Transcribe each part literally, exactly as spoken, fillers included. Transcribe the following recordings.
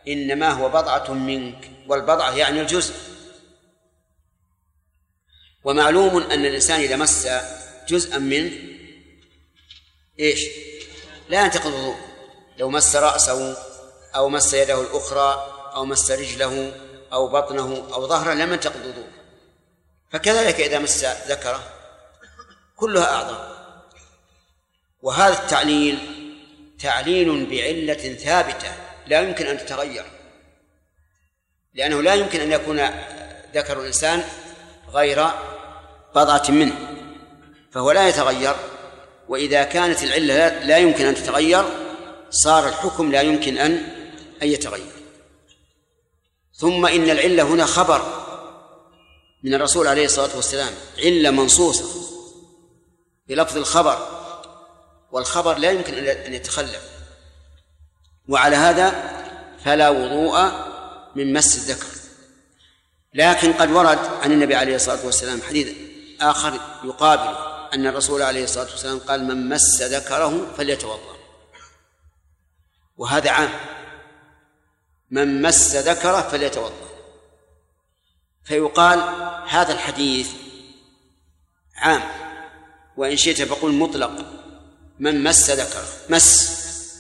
إنما هو بضعة منك، والبضعة يعني الجزء. ومعلوم أن الإنسان إذا مس جزءا منه إيش؟ لا ينتقض الوضوء. لو مس رأسه أو مس يده الأخرى أو مس رجله أو بطنه أو ظهره لم ينتقض الوضوء. فكذلك إذا مس ذكره كلها أعضاء. وهذا التعليل تعليل بعلة ثابتة لا يمكن أن تتغير، لأنه لا يمكن أن يكون ذكر الإنسان غير بضعة منه، فهو لا يتغير. وإذا كانت العلة لا يمكن أن تتغير صار الحكم لا يمكن أن أن يتغير. ثم إن العلة هنا خبر من الرسول عليه الصلاة والسلام، علة منصوصة بلفظ الخبر، والخبر لا يمكن أن يتخلف. وعلى هذا فلا وضوء من مس الذكر. لكن قد ورد عن النبي عليه الصلاة والسلام حديث آخر يقابل أن الرسول عليه الصلاة والسلام قال: من مس ذكره فليتوضأ. وهذا عام، من مس ذكره فليتوضأ. فيقال هذا الحديث عام، وإن شئت فقل مطلق، من مس ذكره مس.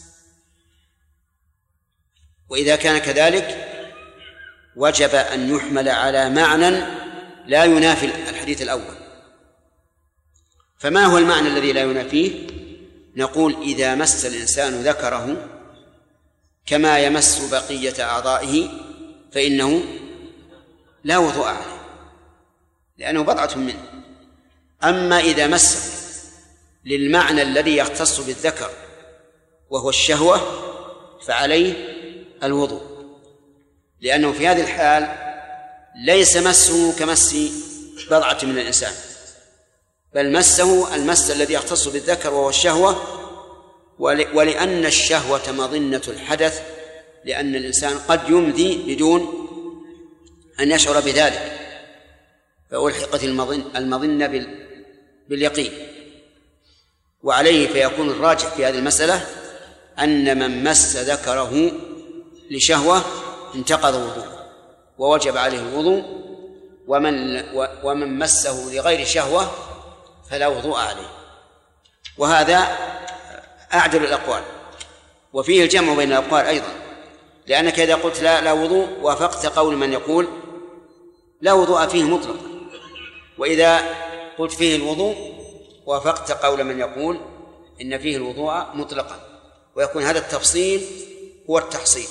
وإذا كان كذلك وجب أن يحمل على معنى لا ينافي الحديث الأول. فما هو المعنى الذي لا ينافيه؟ نقول: إذا مس الإنسان ذكره كما يمس بقية أعضائه فإنه لا وضوء عليه، لأنه بضعة منه. أما إذا مس للمعنى الذي يختص بالذكر وهو الشهوة فعليه الوضوء، لأنه في هذه الحال ليس مسه كمس بضعة من الإنسان، بل مسه المس الذي يختص بالذكر وهو الشهوة. ولأن الشهوة مظنة الحدث، لأن الإنسان قد يمضي بدون أن يشعر بذلك، فألحقت المظنة باليقين. وعليه فيكون الراجح في هذه المسألة أن من مس ذكره لشهوة انتقض وضوءه ووجب عليه الوضوء، ومن ومن مسه لغير شهوة فلا وضوء عليه. وهذا أعدل الأقوال، وفيه الجمع بين الأقوال أيضا، لأنك إذا قلت لا لا وضوء وافقت قول من يقول لا وضوء فيه مطلقا، وإذا قلت فيه الوضوء وافقت قول من يقول إن فيه الوضوء مطلقا، ويكون هذا التفصيل هو التحصيل.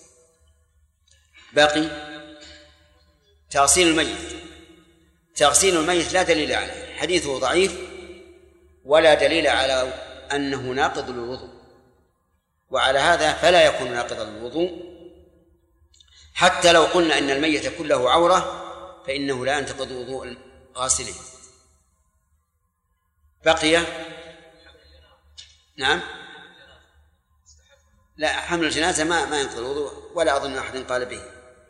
باقي تغسيل الميت. تغسيل الميت لا دليل عليه، حديثه ضعيف ولا دليل على أنه ناقض للوضوء، وعلى هذا فلا يكون ناقضا للوضوء. حتى لو قلنا أن الميت كله عورة فإنه لا ينتقض وضوء غاسله. بقي نعم لا، حمل الجنازة ما ما ينقض الوضوء، ولا أظن أحد قال به.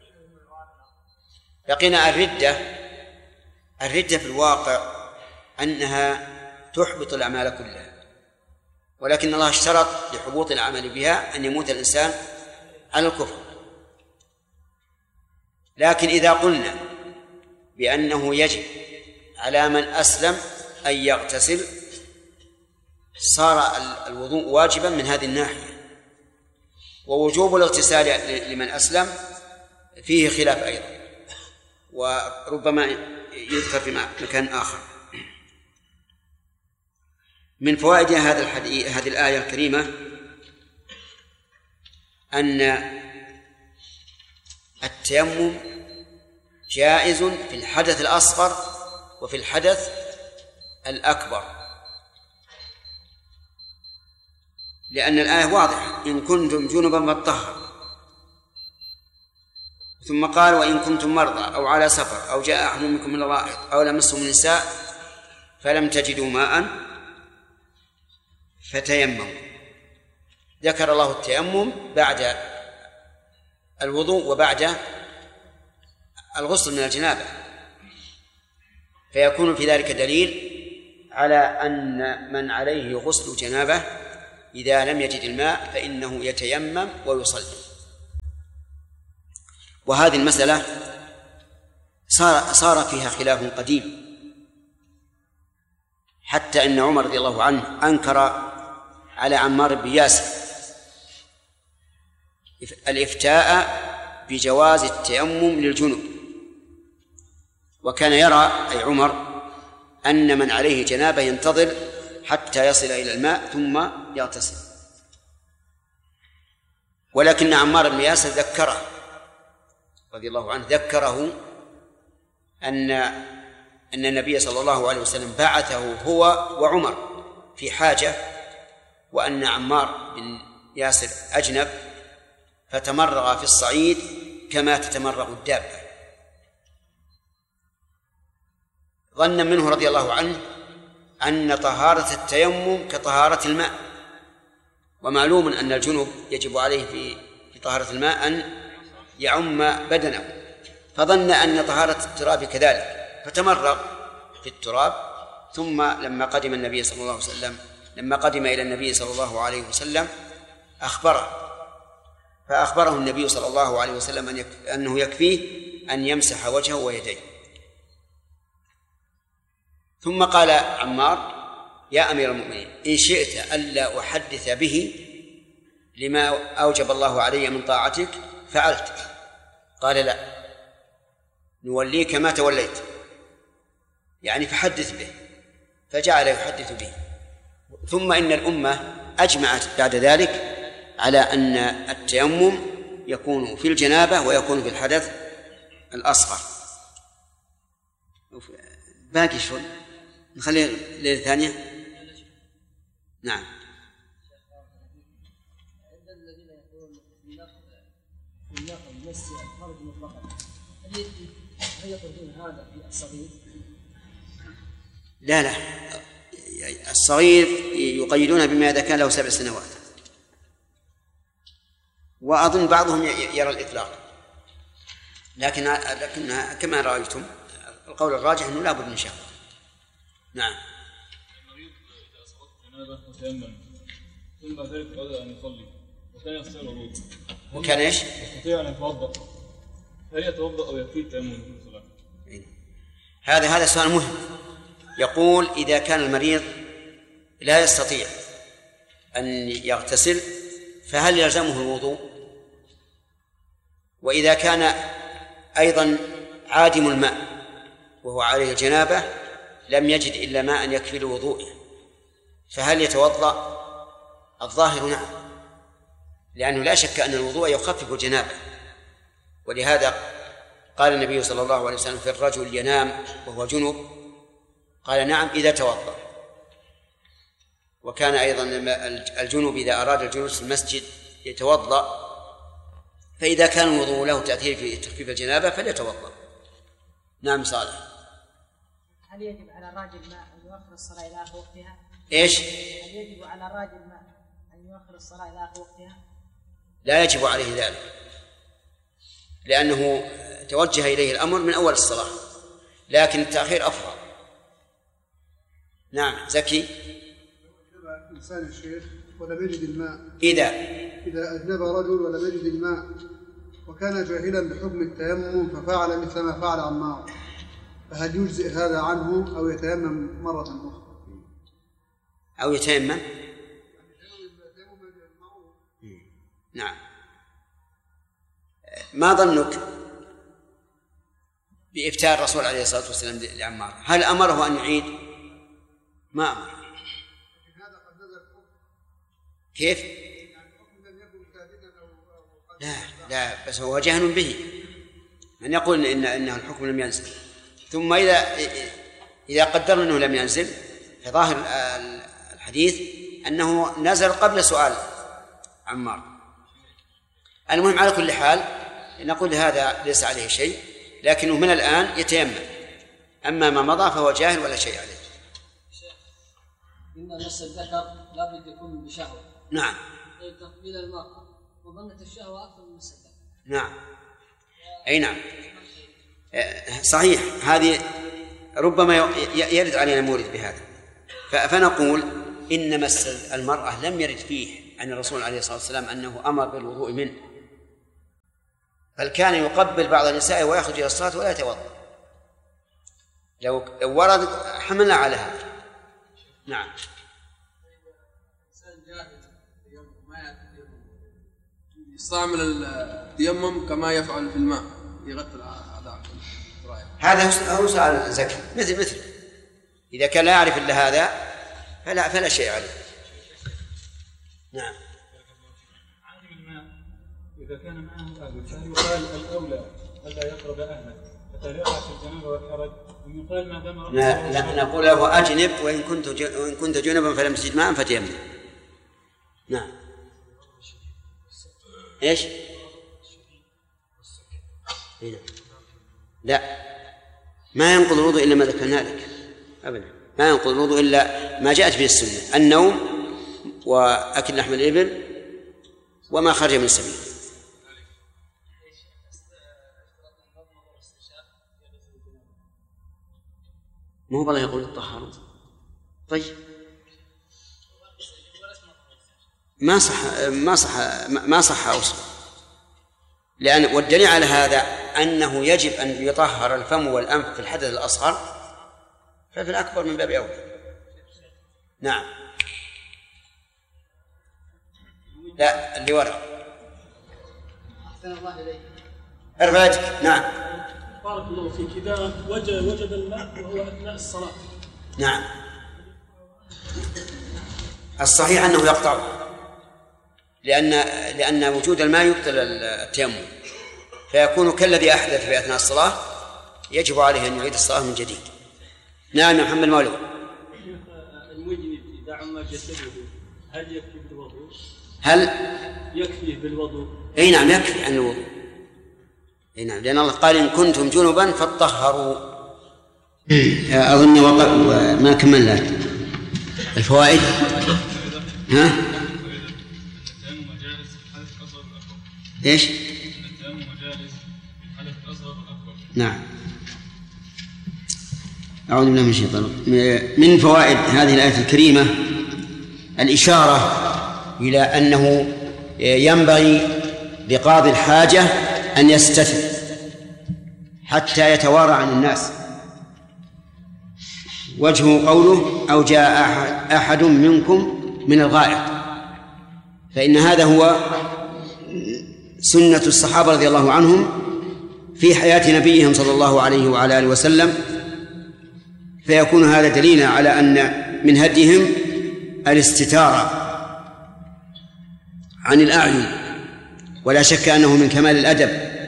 بقينا الردة. الردة في الواقع أنها تحبط الأعمال كلها، ولكن الله اشترط لحبوط العمل بها أن يموت الإنسان على الكفر. لكن إذا قلنا بأنه يجب على من أسلم أن يغتسل صار الوضوء واجبا من هذه الناحية. ووجوب الاغتسال لمن أسلم فيه خلاف أيضا، وربما يذكر في مكان آخر. من فوائد هذا الحديث هذه الآية الكريمة أن التيمم جائز في الحدث الأصغر وفي الحدث الأكبر، لأن الآية واضحة: إن كنتم جنبا فاطهروا. ثم قال: وإن كنتم مرضى أو على سفر أو جاء أحد منكم من الغائط أو لمستم النساء فلم تجدوا ماء فتيمموا. ذكر الله التيمم بعد الوضوء وبعد الغسل من الجنابة، فيكون في ذلك دليل على أن من عليه غسل جنابة إذا لم يجد الماء فإنه يتيمم ويصلي. وهذه المسألة صار صار فيها خلاف قديم، حتى أن عمر رضي الله عنه أنكر على عمار بن ياسر الإفتاء بجواز التيمم للجنوب، وكان يرى أي عمر أن من عليه جنابة ينتظر حتى يصل إلى الماء ثم يغتسل. ولكن عمار بن ياسر ذكره رضي الله عنه ذكره أن أن النبي صلى الله عليه وسلم بعثه هو وعمر في حاجة، وأن عمار بن ياسر أجنب فتمرغ في الصعيد كما تتمرغ الدابة. ظن منه رضي الله عنه أن طهارة التيمم كطهارة الماء، ومعلوم أن الجنوب يجب عليه في في طهارة الماء أن يعم بدنه، فظن أن طهارة التراب كذلك فتمرغ في التراب. ثم لما قدم النبي صلى الله عليه وسلم لما قدم إلى النبي صلى الله عليه وسلم أخبره، فأخبره النبي صلى الله عليه وسلم أن يكفي أنه يكفيه أن يمسح وجهه ويديه. ثم قال عمار: يا أمير المؤمنين، إن شئت ألا أحدث به لما أوجب الله علي من طاعتك فعلت. قال: لا، نوليك ما توليت، يعني فحدث به. فجعل يحدث به. ثم إن الأمة أجمعت بعد ذلك على أن التيمم يكون في الجنابة ويكون في الحدث الأصغر. باقي شوي، نخلي الليلة الثانية. نعم. عند الذين يقولون في النقل مس الفرج مطلقا، هل يقولون هذا في الصغير؟ لا لا، الصغير يقيدون بما إذا كان له سبع سنوات، وأظن بعضهم يرى الإطلاق، لكن لكن كما رأيتم القول الراجح أنه لا بد من شهوة. نعم. المريض إذا أصابته جنابة وتيمم ثم بعد ذلك أراد أن يصلي وكان يستطيع الوضوء، وكان إيش؟ يستطيع أن يتوضأ، هل يتوضأ أو يكفيه التيمم في الصلاة؟ هذا هذا سؤال مهم. يقول: إذا كان المريض لا يستطيع أن يغتسل فهل يلزمه الوضوء؟ وإذا كان أيضا عادم الماء وهو عليه جنابة لم يجد إلا ماء يكفي لوضوئه فهل يتوضأ؟ الظاهر نعم، لأنه لا شك أن الوضوء يخفف الجنابة، ولهذا قال النبي صلى الله عليه وسلم في الرجل ينام وهو جنب، قال: نعم إذا توضأ. وكان أيضا الجنب إذا أراد الجلوس في المسجد يتوضأ، فإذا كان الوضوء له تأثير في تخفيف الجنابة فليتوضأ. نعم صالح. هل يجب على راجل الماء أن يؤخر الصلاة إلى آخر وقتها؟ إيش؟ هل يجب على راجل الماء أن يؤخر الصلاة إلى آخر وقتها؟ لا يجب عليه ذلك، لأنه توجه إليه الأمر من أول الصلاة، لكن التأخير أفضل. نعم زكي. إنسان الشيخ ولم يجد الماء، إذا إذا أذنب رجل ولم يجد الماء وكان جاهلا بحكم التيمم ففعل مثل ما فعل عمار، فهل يجزئ هذا عنه أو يتيمم مرة أخرى؟ أو يتيمم؟ نعم. ما ظنك بإفتاء الرسول عليه الصلاة والسلام لعمار؟ هل أمره أن يعيد؟ ما أمر. كيف؟ لا لا، بس هو جهل به من يقول إن إنه الحكم لم ينزل. ثم إذا إذا قدرنا أنه لم ينزل فظاهر الحديث أنه نزل قبل سؤال عمار. المهم على كل حال نقول هذا ليس عليه شيء، لكنه من الآن يتيمم، أما ما مضى فهو جاهل ولا شيء عليه. إن مس الذكر لا بد يكون بشهوة. نعم. تقبيل المرأة وظنة الشهوة أكثر من مس الذكر. نعم. أي نعم. صحيح، هذه ربما يرد علينا مورد بهذا، فنقول إن مس المرأة لم يرد فيه عن الرسول عليه الصلاة والسلام أنه أمر بالوضوء منه، بل كان يقبل بعض النساء ويخرج إلى الصلاة ولا يتوضأ. لو ورد حملنا على هذا. نعم. يستعمل التيمم كما يفعل في الماء يغطي الأعضاء. هذا هو سؤال زكي مثل مثل إذا كان لا يعرف إلا هذا فلا فلا شيء عليه. نعم. عادي الماء إذا كان معه أهل فهل يقال الأولى ألا يقرب أهله حتى يقع في الجنابة والحرج؟ يقال ما دام لا, لا نقول له أجنب وإن كنت وإن كنت جنبا فلم تجد ماء فتيمم. نعم. إيش؟ هنا. لا ما ينقض الوضوء إلا ما ذكرنا لك أبدا، ما ينقض الوضوء إلا ما جاءت به السنة: النوم وأكل لحم الإبل وما خرج من السبيل. ما هو بالله يقول الطهارون. طيب ما صح ما صح ما صح أوصل، لأن والدليل على هذا أنه يجب أن يطهر الفم والأنف في الحدث الأصغر، ففي الأكبر من باب أولى. نعم. لا اللي وراء. أحسن الله إليك. ارفع يدك. نعم. بارك الله فيك. إذا وجد وجد الماء وهو أثناء الصلاة. نعم. الصحيح أنه يقطع، لأن لأن وجود الماء يبطل التيمم، فيكون كالذي أحدث في أثناء الصلاة، يجب عليه أن يعيد الصلاة من جديد. نعم يا محمد مولود. المجنب إذا عم جسده هل يكفي بالوضوء؟ هل يكفيه بالوضوء؟ أي نعم يكفي عن الوضوء. أي نعم، لأن الله قال إن كنتم جنبا فاطهروا. أظن وقت ما كملنا الفوائد. ها؟ إيش؟ نعم. أعوذ بالله من الشيطان. من فوائد هذه الآية الكريمة الإشارة إلى أنه ينبغي لقاضي الحاجة أن يستتر حتى يتوارى عن الناس. وجهه قوله: أو جاء أحد منكم من الغائط، فإن هذا هو سنة الصحابة رضي الله عنهم في حياة نبيهم صلى الله عليه وعلى آله وسلم، فيكون هذا دليلا على أن من هديهم الاستتارة عن الأعين، ولا شك أنه من كمال الأدب.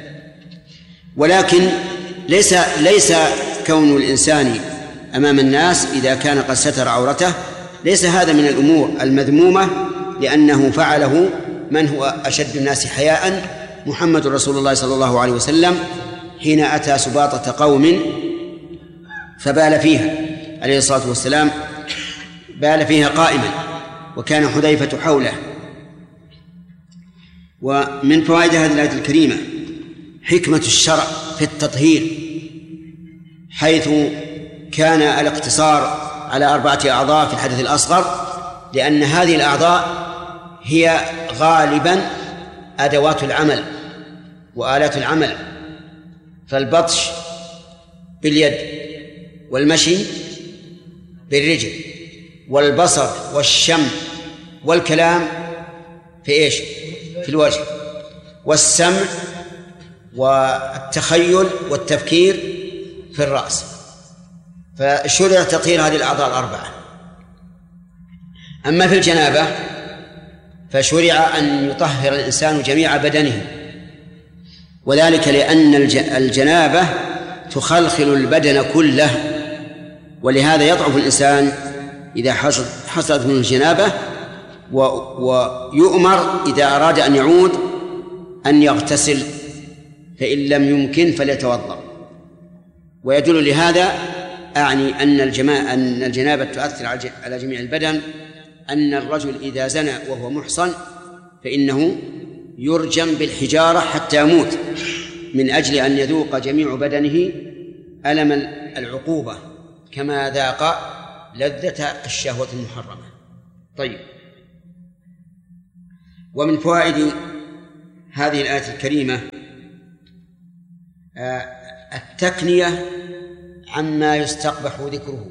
ولكن ليس ليس كون الإنسان أمام الناس إذا كان قد ستر عورته ليس هذا من الأمور المذمومة، لأنه فعله من هو أشد الناس حياء محمد رسول الله صلى الله عليه وسلم حين أتى سباطة قوم فبال فيها عليه الصلاة والسلام، بال فيها قائما وكان حذيفة حوله. ومن فوائد هذه الآية الكريمة حكمة الشرع في التطهير، حيث كان الاقتصار على أربعة أعضاء في الحدث الأصغر، لأن هذه الأعضاء هي غالبا أدوات العمل وآلات العمل، فالبطش باليد، والمشي بالرجل، والبصر والشم والكلام في إيش؟ في الوجه، والسمع والتخيل والتفكير في الرأس. فشرع تطهير هذه الأعضاء الأربعة. أما في الجنابة فشرع أن يطهر الإنسان جميع بدنه، وذلك لأن الجنابة تخلخل البدن كله، ولهذا يضعف الإنسان إذا حصلت منه الجنابة، ويؤمر إذا أراد أن يعود أن يغتسل، فإن لم يمكن فليتوضأ. ويدل لهذا أعني أن أن الجنابة تؤثر على جميع البدن، أن الرجل إذا زنى وهو محصن فإنه يرجم بالحجارة حتى يموت، من أجل أن يذوق جميع بدنه ألم العقوبة كما ذاق لذة الشهوة المحرمة. طيب، ومن فوائد هذه الآية الكريمة التكنية عما يستقبح ذكره،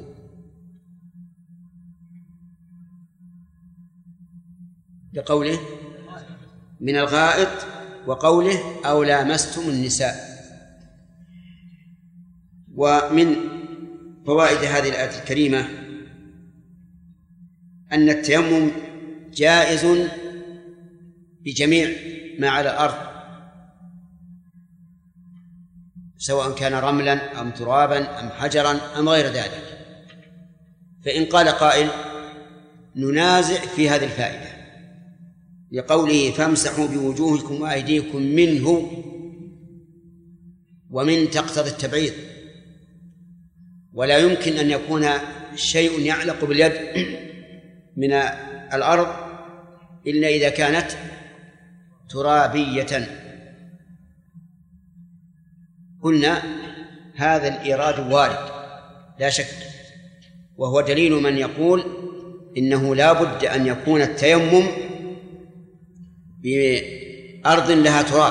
بقوله من الغائط، وقوله أو لامستم النساء. ومن فوائد هذه الآية الكريمة أن التيمم جائز بجميع ما على الأرض، سواء كان رملا أم ترابا أم حجرا أم غير ذلك. فإن قال قائل ننازع في هذه الفائدة لقوله فامسحوا بوجوهكم وأيديكم منه، ومن تقتضي التبعيض، ولا يمكن أن يكون شيء يعلق باليد من الأرض إلا إذا كانت ترابية. قلنا هذا الإيراد وارد لا شك، وهو دليل من يقول إنه لا بد أن يكون التيمم بأرض لها تراب،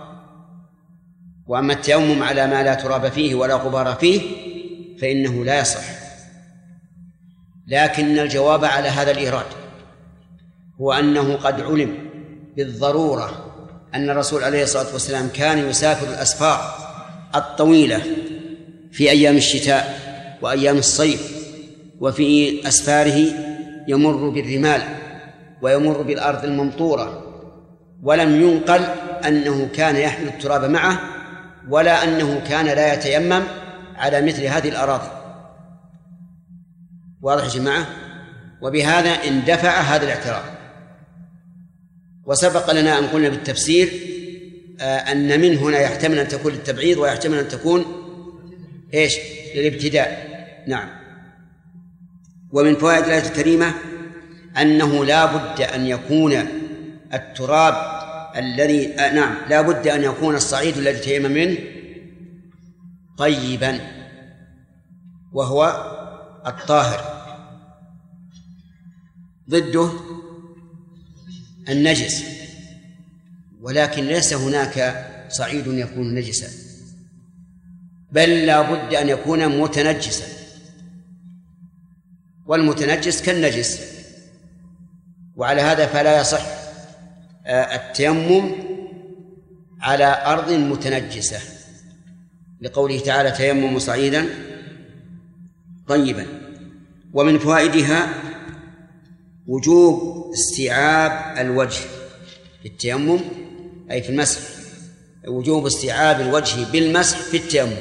وأما التيمم على ما لا تراب فيه ولا غبار فيه فإنه لا يصح. لكن الجواب على هذا الإيراد هو أنه قد علم بالضرورة أن الرسول عليه الصلاة والسلام كان يسافر الأسفار الطويلة في أيام الشتاء وأيام الصيف، وفي أسفاره يمر بالرمال ويمر بالأرض الممطورة، ولم ينقل أنه كان يحمل التراب معه ولا أنه كان لا يتيمم على مثل هذه الأراضي. واضح يا جماعة؟ وبهذا اندفع هذا الاعتراض. وسبق لنا أن قلنا بالتفسير أن من هنا يحتمل أن تكون للتبعيض ويحتمل أن تكون إيش؟ للابتداء. نعم. ومن فوائد الآية الكريمة أنه لا بد أن يكون التراب الذي آه نعم لا بد أن يكون الصعيد الذي تيمم منه طيبا، وهو الطاهر، ضده النجس. ولكن ليس هناك صعيد يكون نجسا، بل لا بد أن يكون متنجسا، والمتنجس كالنجس. وعلى هذا فلا يصح التيمم على أرض متنجسة، لقوله تعالى تيمم صعيدا طيبا. ومن فوائدها وجوب استيعاب الوجه في التيمم، أي في المسح، وجوب استيعاب الوجه بالمسح في التيمم،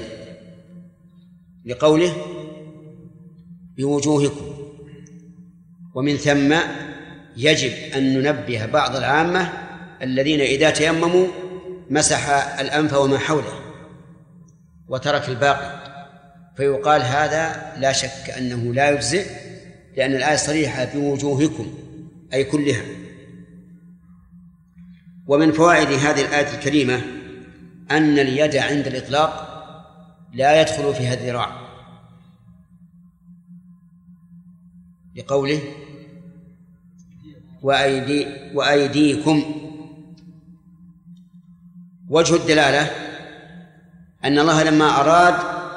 لقوله بوجوهكم. ومن ثم يجب أن ننبه بعض العامة الذين إذا تيمموا مسح الأنف وما حوله وترك الباقي، فيقال هذا لا شك أنه لا يجزئ، لأن الآية صريحة بوجوهكم أي كلها. ومن فوائد هذه الآية الكريمة أن اليد عند الإطلاق لا يدخل فيها الذراع، لقوله وأيدي وأيديكم. وجه الدلالة أن الله لما أراد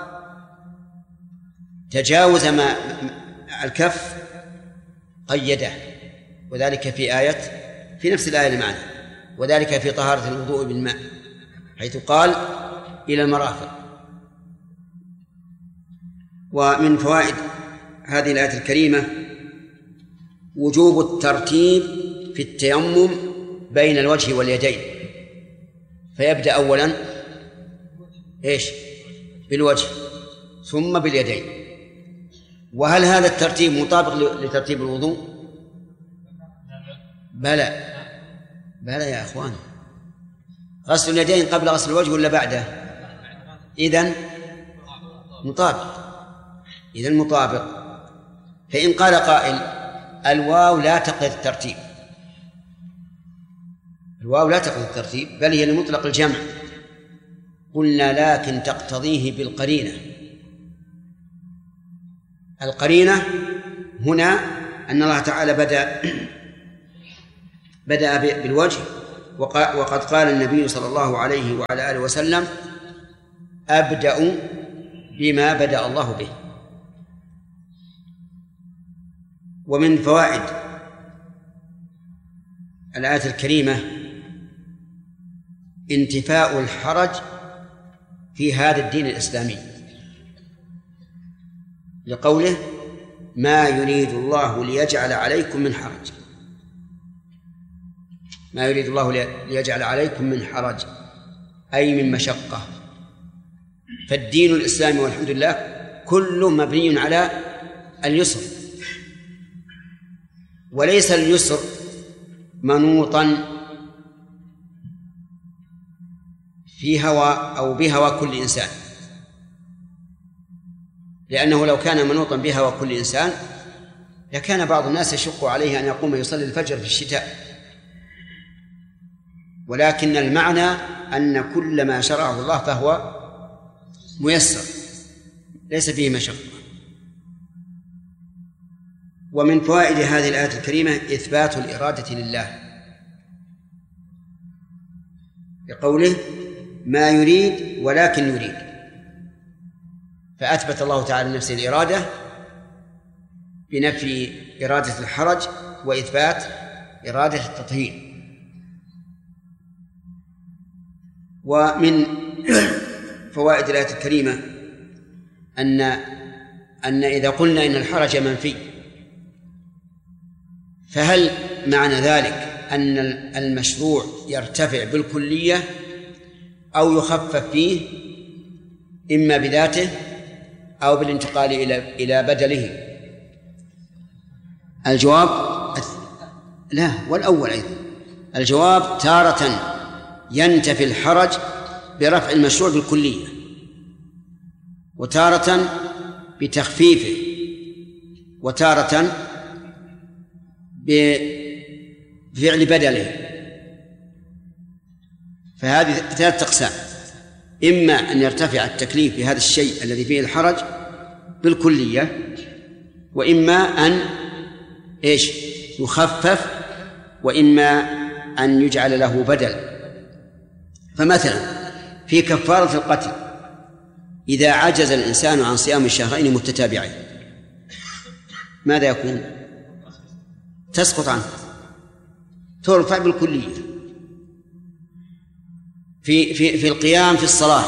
تجاوز ما الكف قيده، وذلك في آية في نفس الآية اللي معنا، وذلك في طهارة الوضوء بالماء، حيث قال إلى المرافق. ومن فوائد هذه الآية الكريمة وجوب الترتيب في التيمم بين الوجه واليدين، فيبدأ أولا إيش؟ بالوجه ثم باليدين. وهل هذا الترتيب مطابق لترتيب الوضوء؟ بلى بلى يا أخوان. غسل اليدين قبل غسل الوجه ولا بعده؟ إذن مطابق، إذن مطابق. فإن قال قائل الواو لا تقتضي الترتيب، الواو لا تقتضي الترتيب بل هي لمطلق الجمع، قلنا لكن تقتضيه بالقرينة. القرينة هنا أن الله تعالى بدأ بدأ بالوجه، وقد قال النبي صلى الله عليه وعلى آله وسلم أبدأ بما بدأ الله به. ومن فوائد الآية الكريمة انتفاء الحرج في هذا الدين الإسلامي، لقوله ما يريد الله ليجعل عليكم من حرج، ما يريد الله ليجعل عليكم من حرج أي من مشقة. فالدين الإسلامي والحمد لله كله مبني على اليسر، وليس اليسر منوطا في هوى أو بهوى كل إنسان، لأنه لو كان منوطا بهوى كل إنسان لكان بعض الناس يشق عليه أن يقوم يصلي الفجر في الشتاء. ولكن المعنى أن كل ما شرعه الله فهو ميسر ليس فيه مشقة. ومن فوائد هذه الآية الكريمة إثبات الإرادة لله، بقوله ما يريد ولكن يريد، فأثبت الله تعالى نفسه الإرادة بنفي إرادة الحرج وإثبات إرادة التطهير. ومن فوائد الآية الكريمة أن أن إذا قلنا إن الحرج منفي، فهل معنى ذلك أن المشروع يرتفع بالكلية أو يخفف فيه إما بذاته أو بالانتقال إلى إلى بدله؟ الجواب لا، والأول أيضا. الجواب تارة ينتفي الحرج برفع المشروع بالكلية، وتارة بتخفيفه، وتارة بفعل بدله. فهذه ثلاثة أقسام: إما أن يرتفع التكليف بهذا الشيء الذي فيه الحرج بالكلية، وإما أن إيش يخفف، وإما أن يجعل له بدل. فمثلا في كفارة القتل إذا عجز الإنسان عن صيام الشهرين متتابعين ماذا يكون؟ تسقط عنه، ترفع بالكلية. في في في القيام في الصلاة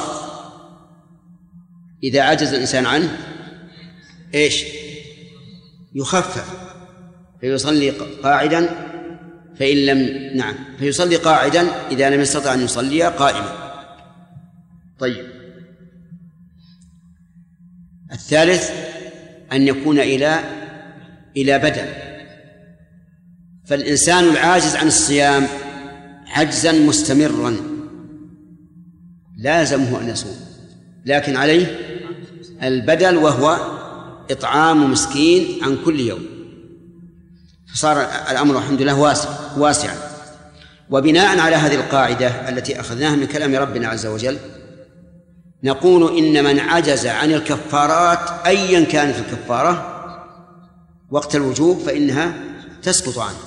إذا عجز الإنسان عنه إيش؟ يخفف، فيصلي قاعدا فإن لم نعم فيصلي قاعدا إذا لم يستطع أن يصلي قائما. طيب، الثالث أن يكون إلى إلى بدل. فالإنسان العاجز عن الصيام عجزا مستمرا لازمه أن يصوم، لكن عليه البدل وهو إطعام مسكين عن كل يوم، فصار الأمر الحمد لله واسع واسعا. وبناء على هذه القاعدة التي أخذناها من كلام ربنا عز وجل نقول إن من عجز عن الكفارات أيا كانت الكفارة وقت الوجوب فإنها تسقط عنه.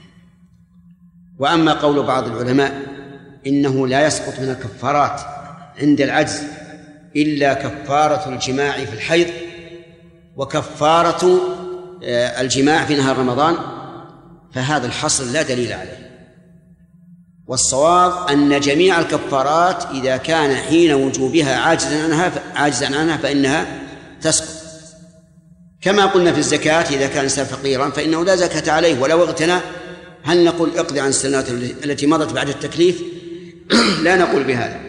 وأما قول بعض العلماء إنه لا يسقط من الكفارات عند العجز إلا كفارة الجماع في الحيض وكفارة الجماع في نهار رمضان، فهذا الحصر لا دليل عليه. والصواب أن جميع الكفارات إذا كان حين وجوبها عاجزا عنها عاجزا عنها فإنها تسقط. كما قلنا في الزكاة إذا كان إنسان فقيرا فإنه لا زكاة عليه ولو اغتنى. هل نقول اقضي عن السنوات التي مضت بعد التكليف؟ لا نقول بهذا.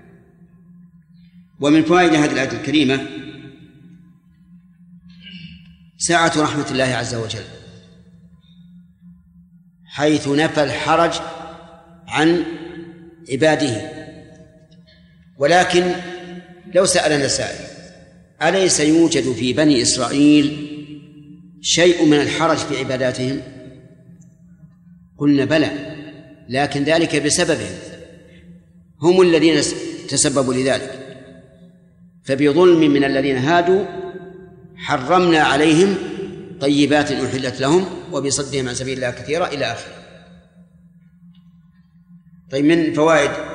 ومن فوائد هذه الآية الكريمة سعة رحمة الله عز وجل، حيث نفى الحرج عن عباده. ولكن لو سألنا سائل أليس يوجد في بني إسرائيل شيء من الحرج في عباداتهم؟ قلنا بلى، لكن ذلك بسببهم، هم الذين تسببوا لذلك. فبظلم من الذين هادوا حرمنا عليهم طيبات أحلت لهم وبصدهم عن سبيل الله كثيرا إلى آخره. طيب، من فوائد